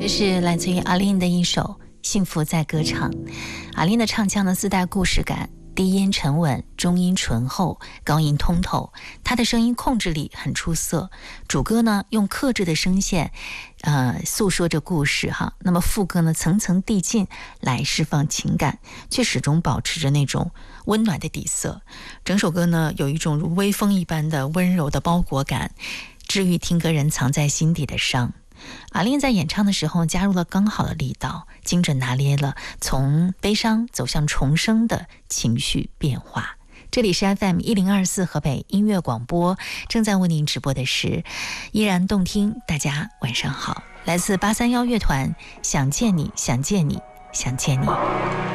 这是来自于阿琳的一首《幸福在歌唱》。阿琳的唱腔呢自带故事感，低音沉稳，中音醇厚，高音通透，她的声音控制力很出色。主歌呢用克制的声线诉说着故事哈，那么副歌呢层层递进来释放情感，却始终保持着那种温暖的底色。整首歌呢有一种如微风一般的温柔的包裹感，治愈听歌人藏在心底的伤。阿琳在演唱的时候加入了刚好的力道，精准拿捏了从悲伤走向重生的情绪变化。这里是 FM1024 河北音乐广播，正在为您直播的是依然动听。大家晚上好，来自831乐团，想见你，想见你，想见你。